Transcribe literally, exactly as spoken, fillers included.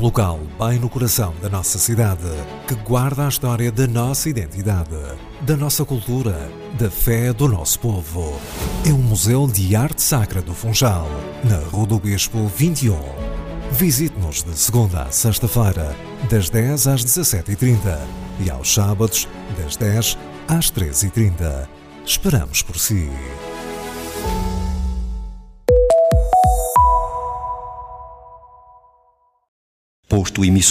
local bem no coração da nossa cidade, que guarda a história da nossa identidade, da nossa cultura, da fé do nosso povo. É o Museu de Arte Sacra do Funchal, na Rua do Bispo vinte e um. Visite-nos de segunda a sexta-feira, das dez às dezassete e trinta e aos sábados, das dez às treze e trinta. Esperamos por si. Posto emissor.